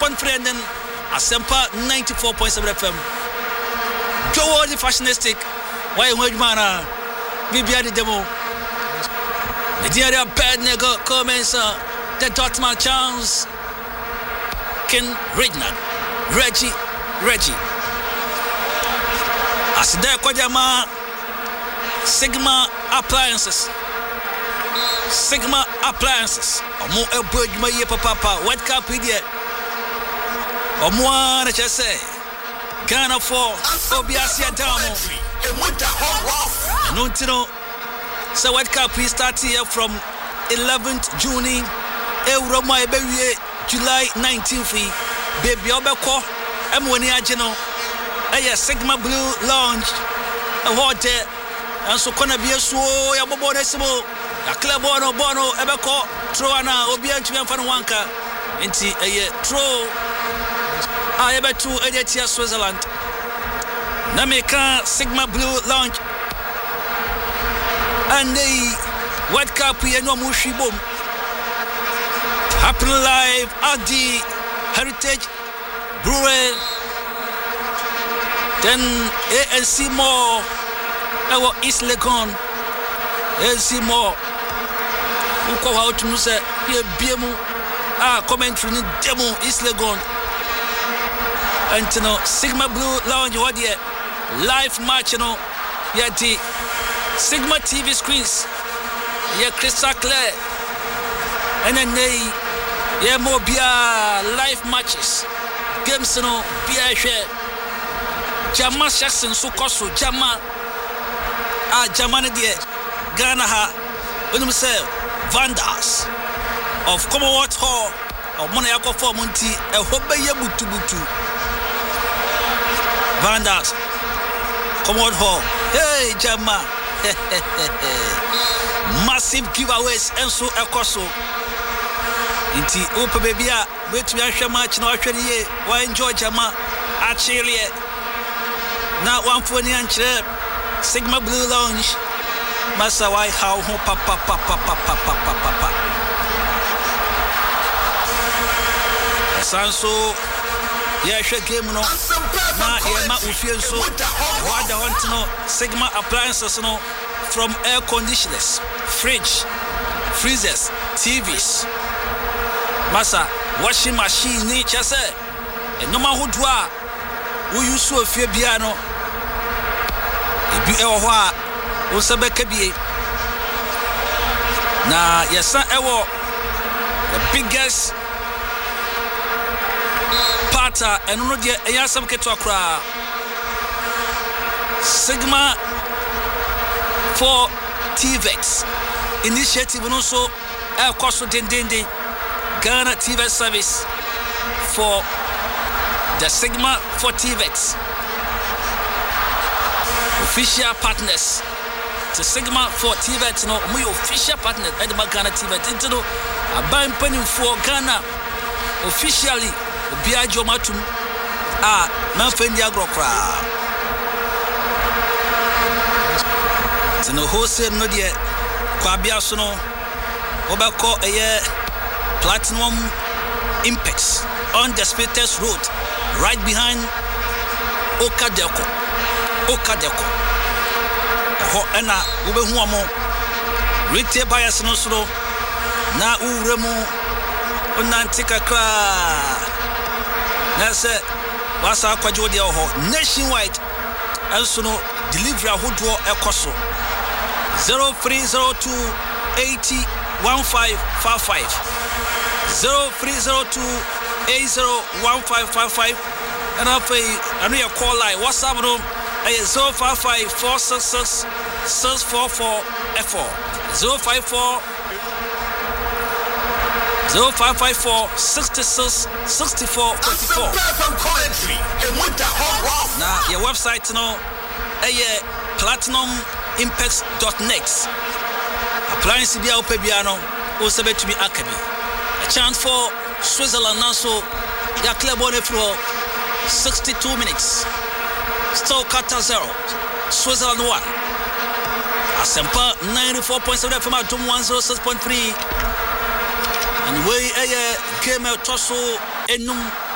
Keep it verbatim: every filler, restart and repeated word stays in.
point three and then Asempa ninety-four point seven F M. Go the fashionistic. Why would mana? Bibia the demo. The dear bad nigga comments. The Dortmund chance. Ken Regnard. Reggie. Reggie. As there Kodama Sigma Appliances. Sigma Appliances. Omo ebo adwuma ye papa. What cup idiot? Omo na chese. Ghana for Obiasia Damo. No tino. So what cup we start here from eleventh June. Euroma ebe July nineteenth. Baby obeko emwoni ageno. Aya Sigma Blue Lounge. A hotel. And so kona bie so ya bobo nesimo. Ya club bono bono ebeko tro ana obi antumi amfa no wanka. Enti eye tro a ebetu edetia Switzerland. Na meka Sigma Blue Lounge. And the World Cup ye no mushi bom. Happen live at the Heritage Brewery. Then A N C more. Our East Legon. A N C more. Uko how to say here biemu. Ah, commentary ni demo East Legon. And you know Sigma Blue Lounge what here live match you know. Yeah the Sigma T V screens. Yeah crystal clear. And then they yeah more bia live matches. Games you know bia share. Jama Jackson so koso Jama ah Jama ne de Ghana ha onum say Vandals of Commonwealth Hall of Mona Yakofo Monti e hobeye butu butu Vandals Commonwealth Hall hey Jama massive giveaways enso ekoso inti opa baby a wetu ahwe match na ahwe ye wa enjoy Jama actually na one for the answer Sigma Blue Lounge Massa why how ho pa pa pa pa pa pa pa pa pa Sanso yeah she game no na yeah ma ufie so what the want no Sigma Appliances no from air conditioners fridge freezers T Vs Massa washing machine ni chase e no ma hodua wo use ofie bia no ebi e wo ho a wo se beka bie na yesa ewo the biggest parta eno no de eyasam keto akra Sigma for T V X initiative no so e koso dendende Ghana T V service for the Sigma for T V X official partners to Sigma for T V X no my official partners at the Ghana T V X into no aban panin for Ghana officially Biajo Matum ah man fendi agrokra tino wholesale no de kwa bia so no obako eye Platinum Impex on the Spiritus Road right behind Okadeko Okadeko ho ena ubehu amo retail buyers no so na uremu onantika kra na se wasa akwaje odi ho nationwide enso no delivery ahodo ekoso zero three zero two eight zero one five five five zero three zero two eight zero one five five five and after I know your call line WhatsApp no zero five five four six six six four four four zero five four zero five five four six six six four two four. Now your website no eh platinum impex dot net. Appliance bia opebiano o sebe to be akabi. A chance for Switzerland now so ya club on the floor sixty-two minutes. Still Qatar zero. Switzerland one. Asempa ninety-four point seven F M at one oh six point three. And we a game out tosso enum